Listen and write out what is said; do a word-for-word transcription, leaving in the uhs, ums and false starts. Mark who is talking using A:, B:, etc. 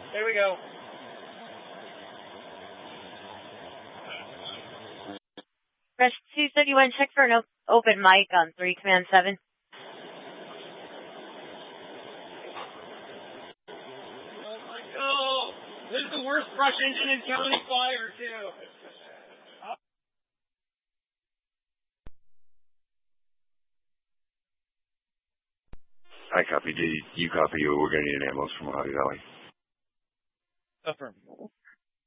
A: There we go.
B: Press two seventy-one, check for an op open mic on three command seven.
A: Oh my god! This is the worst brush engine in County Fire, too.
C: I copy. D. You copy. We're going to need an ambulance from Mojave Valley.
A: Affirm.